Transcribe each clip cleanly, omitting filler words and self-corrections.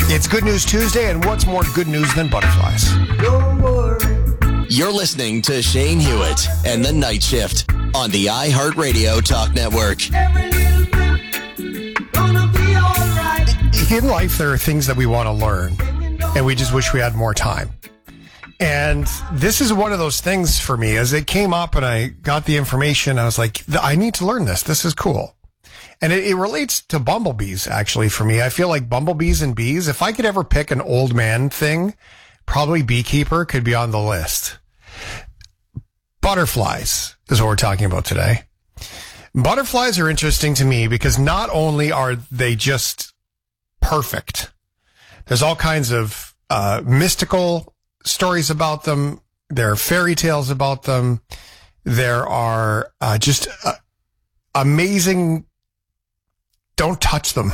It's Good News Tuesday, and what's more good news than butterflies? Don't worry. You're listening to Shane Hewitt and The Night Shift on the iHeartRadio Talk Network. Every little bit gonna be all right. In life, there are things that we want to learn, and we just wish we had more time. And this is one of those things for me. As it came up and I got the information, I was like, I need to learn this. This is cool. And it relates to bumblebees, actually, for me. I feel like bumblebees and bees, if I could ever pick an old man thing, probably beekeeper could be on the list. Butterflies is what we're talking about today. Butterflies are interesting to me because not only are they just perfect, there's all kinds of mystical stories about them. There are fairy tales about them. There are just amazing don't touch them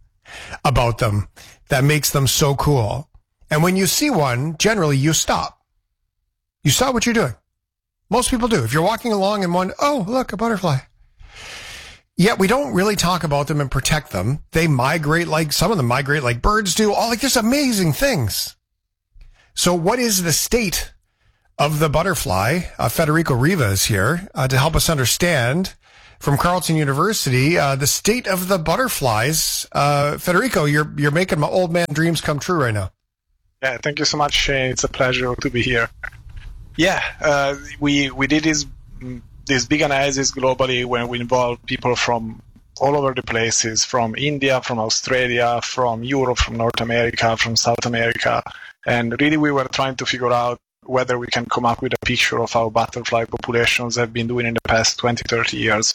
about them that makes them so cool. And when you see one, generally you stop. You stop what you're doing. Most people do. If you're walking along and one, oh, look, a butterfly. Yet we don't really talk about them and protect them. They migrate like, some of them migrate like birds do. All like just amazing things. So what is the state of the butterfly? Federico Riva is here to help us understand from Carleton University the state of the butterflies. Federico, you're making my old man dreams come true right now. Yeah, thank you so much, Shane. It's a pleasure to be here. Yeah, we did this big analysis globally when we involved people from all over the places, from India, from Australia, from Europe, from North America, from South America. And really we were trying to figure out whether we can come up with a picture of how butterfly populations have been doing in the past 20, 30 years.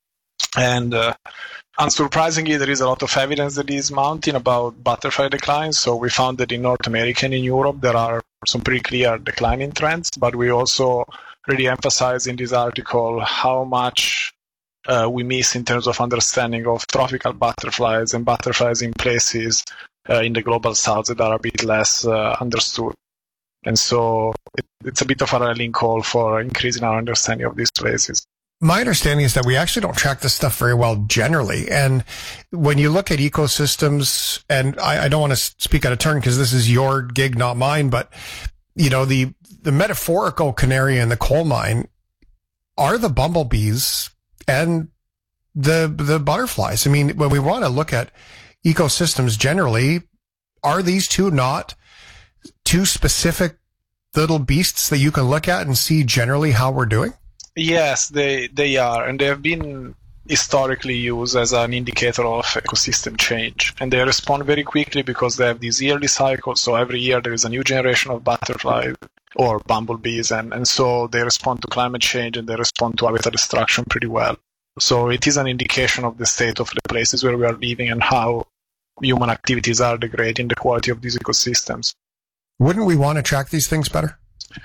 And unsurprisingly, there is a lot of evidence that is mounting about butterfly decline. So we found that in North America and in Europe, there are some pretty clear declining trends. But we also really emphasize in this article how much we miss in terms of understanding of tropical butterflies and butterflies in places in the global south that are a bit less understood. And so it's a bit of a rallying call for increasing our understanding of these places. My understanding is that we actually don't track this stuff very well generally. And when you look at ecosystems, and I don't want to speak out of turn because this is your gig, not mine, but you know, the metaphorical canary in the coal mine are the bumblebees and the butterflies. I mean, when we want to look at ecosystems generally, are these two not two specific little beasts that you can look at and see generally how we're doing? Yes, they are, and they have been historically used as an indicator of ecosystem change. And they respond very quickly because they have these yearly cycles. So every year there is a new generation of butterflies or bumblebees, and so they respond to climate change and they respond to habitat destruction pretty well. So it is an indication of the state of the places where we are living and how human activities are degrading the quality of these ecosystems. Wouldn't we want to track these things better?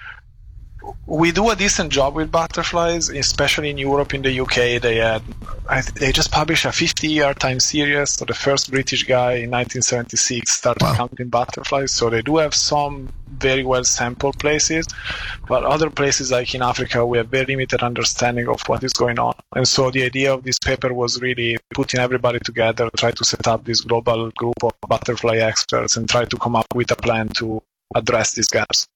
We do a decent job with butterflies, especially in Europe. In the UK, they just published a 50-year time series. So the first British guy in 1976 started counting butterflies. So they do have some very well sampled places, but other places like in Africa, we have very limited understanding of what is going on. And so the idea of this paper was really putting everybody together, try to set up this global group of butterfly experts and try to come up with a plan to address these gaps.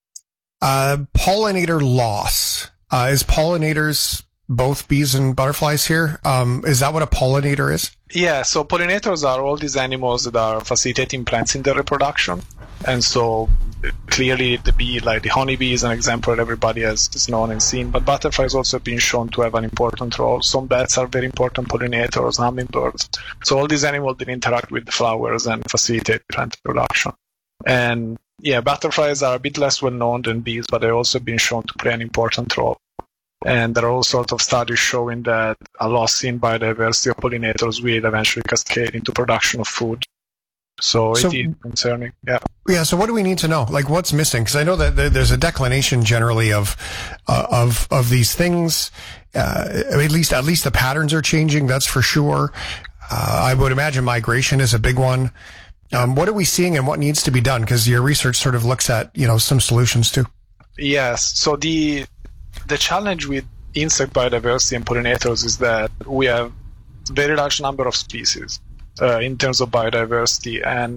Pollinator loss. Is pollinators both bees and butterflies here? Is that what a pollinator is? Yeah, so pollinators are all these animals that are facilitating plants in their reproduction. And so clearly the bee, like the honeybee, is an example that everybody has known and seen. But butterflies also have been shown to have an important role. Some bats are very important pollinators, hummingbirds. So all these animals that interact with the flowers and facilitate plant production. And yeah, butterflies are a bit less well known than bees, but they've also been shown to play an important role. And there are all sorts of studies showing that a loss in biodiversity of pollinators will eventually cascade into production of food. So it is concerning. Yeah. Yeah. So what do we need to know? Like, what's missing? Because I know that there's a declination generally of these things. At least the patterns are changing. That's for sure. I would imagine migration is a big one. What are we seeing and what needs to be done? Because your research sort of looks at, some solutions too. Yes. So the challenge with insect biodiversity and pollinators is that we have very large number of species in terms of biodiversity, and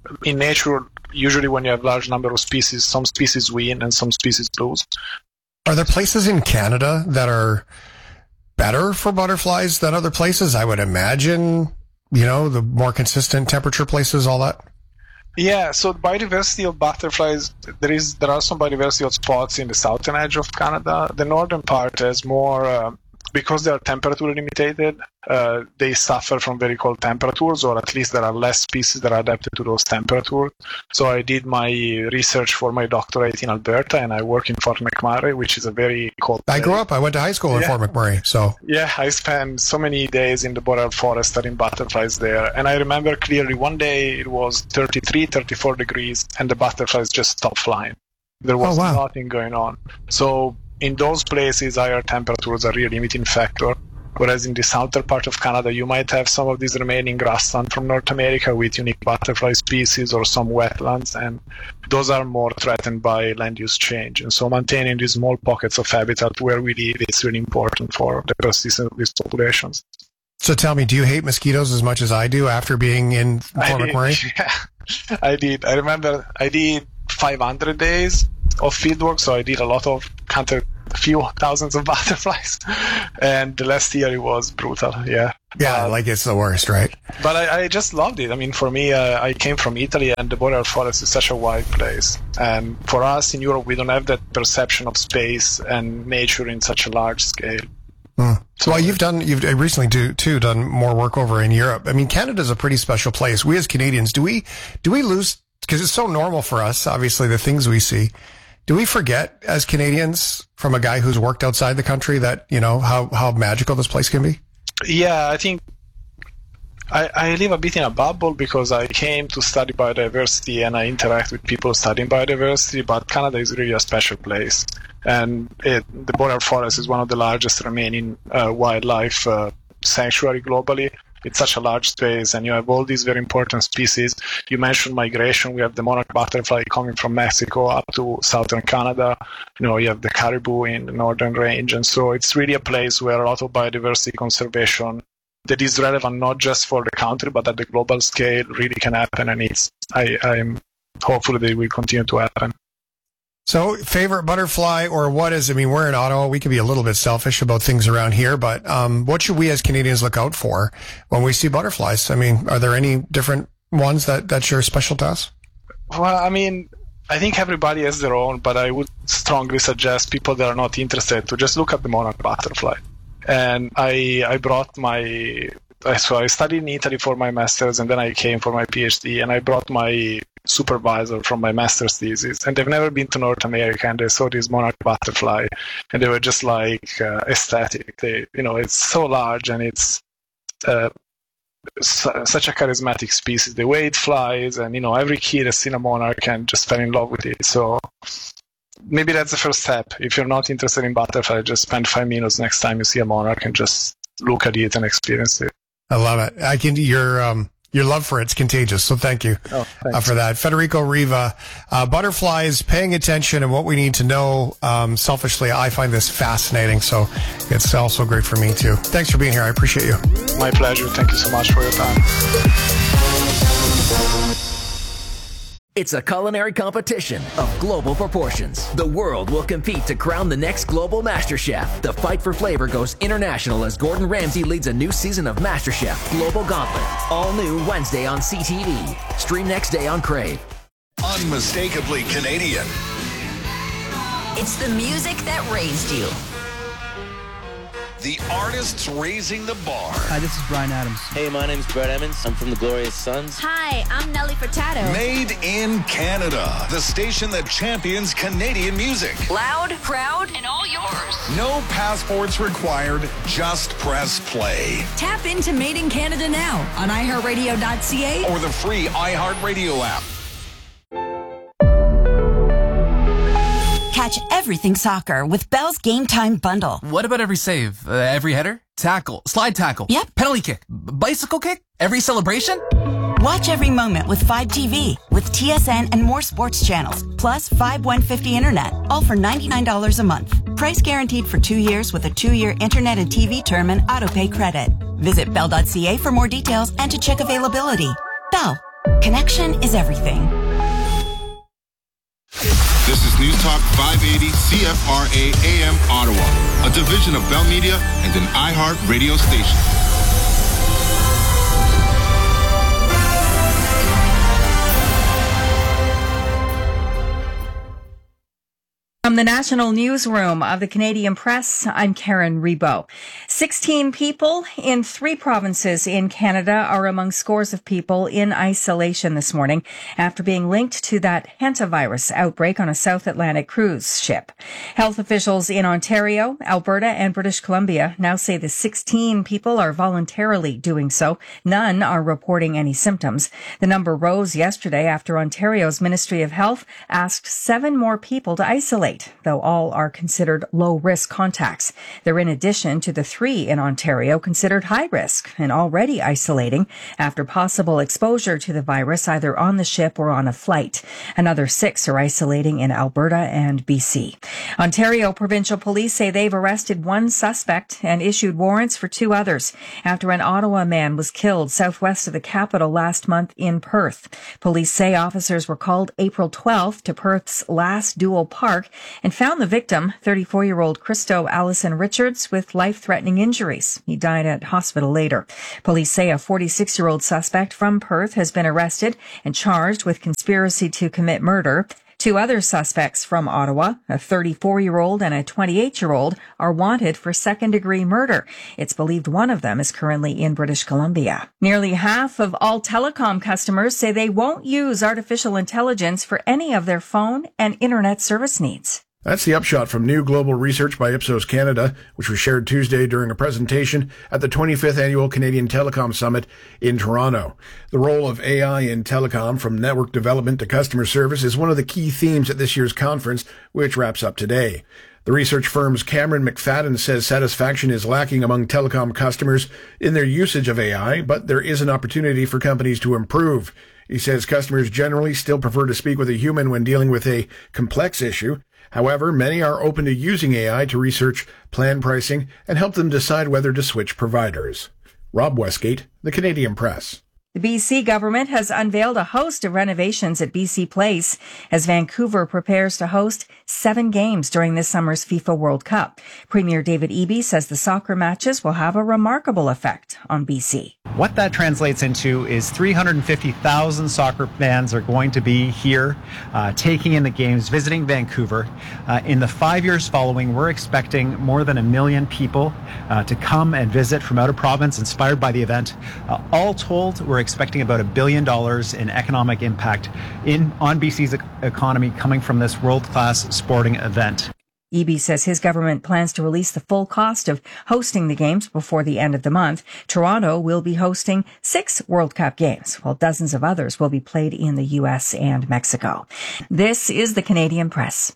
in nature, usually when you have large number of species, some species win and some species lose. Are there places in Canada that are better for butterflies than other places? I would imagine, the more consistent temperature places, all that. Yeah, so biodiversity of butterflies, there are some biodiversity hotspots in the southern edge of Canada. The northern part has more, because they are temperature limited, they suffer from very cold temperatures, or at least there are less species that are adapted to those temperatures. So I did my research for my doctorate in Alberta, and I work in Fort McMurray, which is a very cold place. I went to high school in Fort McMurray, so. Yeah, I spent so many days in the boreal forest studying butterflies there. And I remember clearly one day it was 33, 34 degrees, and the butterflies just stopped flying. There was nothing going on. So in those places, higher temperatures are really limiting factor. Whereas in the southern part of Canada, you might have some of these remaining grassland from North America with unique butterfly species or some wetlands, and those are more threatened by land use change. And so maintaining these small pockets of habitat where we live is really important for the persistence of these populations. So tell me, do you hate mosquitoes as much as I do after being in Fort McMurray? Yeah, I did. I remember I did 500 days of fieldwork, so I did a lot of counted a few thousands of butterflies, and the last year it was brutal. Yeah, it's the worst, right? But I just loved it. I mean, for me, I came from Italy, and the boreal forest is such a wide place, and for us in Europe, we don't have that perception of space and nature in such a large scale. So you've recently done more work over in Europe. I mean, Canada's a pretty special place. We as Canadians, do we lose, because it's so normal for us, obviously, the things we see. Do we forget as Canadians from a guy who's worked outside the country that, how magical this place can be? Yeah, I think I live a bit in a bubble because I came to study biodiversity and I interact with people studying biodiversity, but Canada is really a special place. And the boreal forest is one of the largest remaining wildlife sanctuary globally. It's such a large space, and you have all these very important species. You mentioned migration. We have the monarch butterfly coming from Mexico up to southern Canada. You have the caribou in the northern range. And so it's really a place where a lot of biodiversity conservation that is relevant not just for the country, but at the global scale really can happen. And I'm hopeful they will continue to happen. So favorite butterfly, or what is, we're in Ottawa. We can be a little bit selfish about things around here, but what should we as Canadians look out for when we see butterflies? Are there any different ones that share special to us? Well, I think everybody has their own, but I would strongly suggest people that are not interested to just look at the monarch butterfly. And I brought so I studied in Italy for my master's, and then I came for my PhD, and I brought my supervisor from my master's thesis, and they've never been to North America, and they saw this monarch butterfly, and they were just like ecstatic. It's so large, and it's such a charismatic species. The way it flies, and every kid has seen a monarch and just fell in love with it. So maybe that's the first step. If you're not interested in butterfly, just spend 5 minutes next time you see a monarch and just look at it and experience it. I love it. Your love for it's contagious, so thank you for that. Federico Riva, butterflies, paying attention and what we need to know. Selfishly, I find this fascinating, so it's also great for me too. Thanks for being here. I appreciate you. My pleasure. Thank you so much for your time. It's a culinary competition of global proportions. The world will compete to crown the next global MasterChef. The fight for flavor goes international as Gordon Ramsay leads a new season of MasterChef Global Gauntlet. All new Wednesday on CTV. Stream next day on Crave. Unmistakably Canadian. It's the music that raised you. The artists raising the bar. Hi, this is Bryan Adams. Hey, my name's Brett Emmons. I'm from the Glorious Sons. Hi, I'm Nelly Furtado. Made in Canada. The station that champions Canadian music. Loud, proud, and all yours. No passports required. Just press play. Tap into Made in Canada now on iHeartRadio.ca or the free iHeartRadio app. Catch everything soccer with Bell's Game Time Bundle. What about every save? Every header? Tackle? Slide tackle? Yep. Penalty kick? Bicycle kick? Every celebration? Watch every moment with 5TV with TSN and more sports channels, plus 5150 internet, all for $99 a month. Price guaranteed for 2 years with a 2-year internet and TV term and autopay credit. Visit Bell.ca for more details and to check availability. Bell, Connection is everything. This is News Talk 580 CFRA AM Ottawa, a division of Bell Media and an iHeart radio station. From the National Newsroom of the Canadian Press, I'm Karen Rebo. 16 people in 3 provinces in Canada are among scores of people in isolation this morning after being linked to that hantavirus outbreak on a South Atlantic cruise ship. Health officials in Ontario, Alberta, and British Columbia now say the 16 people are voluntarily doing so. None are reporting any symptoms. The number rose yesterday after Ontario's Ministry of Health asked 7 more people to isolate, though all are considered low-risk contacts. They're in addition to the 3 in Ontario considered high-risk and already isolating after possible exposure to the virus either on the ship or on a flight. Another 6 are isolating in Alberta and BC. Ontario Provincial Police say they've arrested 1 suspect and issued warrants for 2 others after an Ottawa man was killed southwest of the capital last month in Perth. Police say officers were called April 12th to Perth's Last Dual Park and found the victim, 34-year-old Christo Allison Richards, with life-threatening injuries. He died at hospital later. Police say a 46-year-old suspect from Perth has been arrested and charged with conspiracy to commit murder. 2 other suspects from Ottawa, a 34-year-old and a 28-year-old, are wanted for second-degree murder. It's believed one of them is currently in British Columbia. Nearly half of all telecom customers say they won't use artificial intelligence for any of their phone and internet service needs. That's the upshot from new global research by Ipsos Canada, which was shared Tuesday during a presentation at the 25th Annual Canadian Telecom Summit in Toronto. The role of AI in telecom, from network development to customer service, is one of the key themes at this year's conference, which wraps up today. The research firm's Cameron McFadden says satisfaction is lacking among telecom customers in their usage of AI, but there is an opportunity for companies to improve. He says customers generally still prefer to speak with a human when dealing with a complex issue. However, many are open to using AI to research plan pricing and help them decide whether to switch providers. Rob Westgate, The Canadian Press. The BC government has unveiled a host of renovations at BC Place as Vancouver prepares to host 7 games during this summer's FIFA World Cup. Premier David Eby says the soccer matches will have a remarkable effect on BC. What that translates into is 350,000 soccer fans are going to be here taking in the games, visiting Vancouver. In the 5 years following, we're expecting more than 1 million people to come and visit from out of province inspired by the event. All told, we're expecting about $1 billion in economic impact on BC's economy coming from this world-class sporting event. Eby says his government plans to release the full cost of hosting the games before the end of the month. Toronto will be hosting 6 World Cup games, while dozens of others will be played in the U.S. and Mexico. This is the Canadian Press.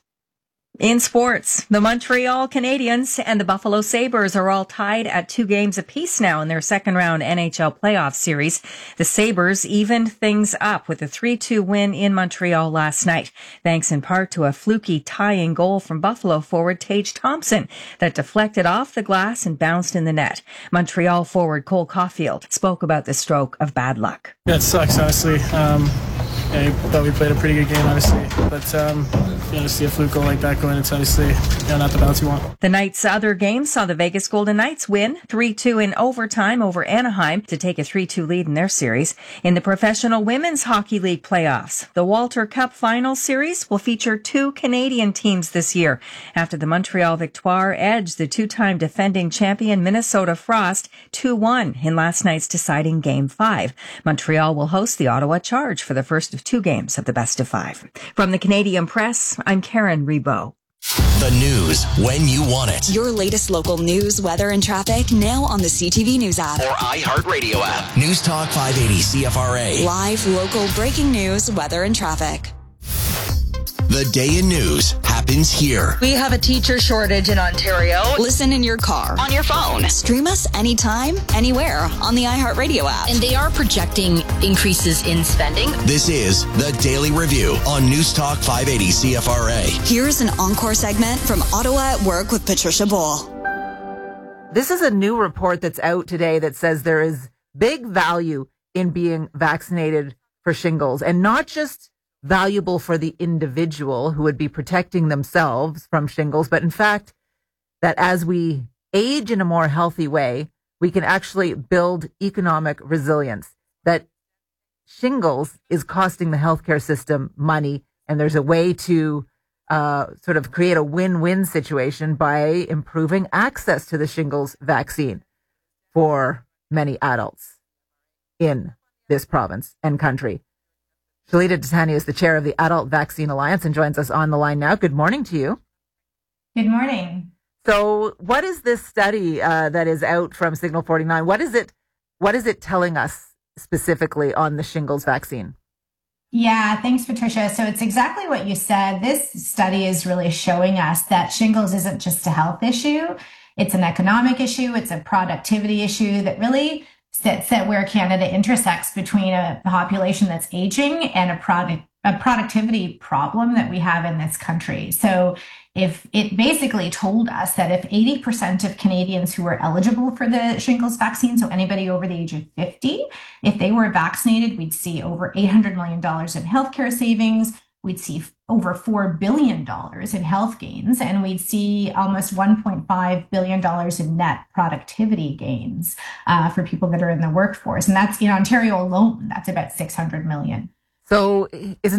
In sports, the Montreal Canadiens and the Buffalo Sabres are all tied at 2 games apiece now in their second-round NHL playoff series. The Sabres evened things up with a 3-2 win in Montreal last night, thanks in part to a fluky tying goal from Buffalo forward Tage Thompson that deflected off the glass and bounced in the net. Montreal forward Cole Caulfield spoke about the stroke of bad luck. Yeah, it sucks, honestly. I thought we played a pretty good game, obviously. But, to see a fluke goal like that going, it's obviously not the bounce you want. The night's other game saw the Vegas Golden Knights win 3-2 in overtime over Anaheim to take a 3-2 lead in their series. In the Professional Women's Hockey League playoffs, the Walter Cup Final Series will feature 2 Canadian teams this year after the Montreal Victoire edged the 2-time defending champion Minnesota Frost 2-1 in last night's deciding Game 5. Montreal will host the Ottawa Charge for the first of 2 games of the best of 5. From the Canadian Press, I'm Karen Rebo. The news when you want it. Your latest local news, weather, and traffic now on the CTV News app. Or iHeartRadio app. News Talk 580 CFRA. Live, local, breaking news, weather, and traffic. The day in news happens here. We have a teacher shortage in Ontario. Listen in your car, on your phone. Stream us anytime, anywhere on the iHeartRadio app. And they are projecting increases in spending. This is the Daily Review on News Talk 580 CFRA. Here's an encore segment from Ottawa at Work with Patricia Bull. This is a new report that's out today that says there is big value in being vaccinated for shingles, and not just valuable for the individual who would be protecting themselves from shingles, but in fact, that as we age in a more healthy way, we can actually build economic resilience. That shingles is costing the healthcare system money, and there's a way to sort of create a win-win situation by improving access to the shingles vaccine for many adults in this province and country. Shalita Titani is the chair of the Adult Vaccine Alliance and joins us on the line now. Good morning to you. Good morning. So what is this study that is out from Signal 49? What is it telling us specifically on the shingles vaccine? Yeah, thanks, Patricia. So it's exactly what you said. This study is really showing us that shingles isn't just a health issue. It's an economic issue. It's a productivity issue that really sits at where Canada intersects between a population that's aging and a productivity problem that we have in this country. So if it basically told us that if 80% of Canadians who were eligible for the shingles vaccine, so anybody over the age of 50, if they were vaccinated, we'd see over $800 million in healthcare savings. We'd see over $4 billion in health gains, and we'd see almost $1.5 billion in net productivity gains for people that are in the workforce. And that's in Ontario alone, that's about $600 million. So isn't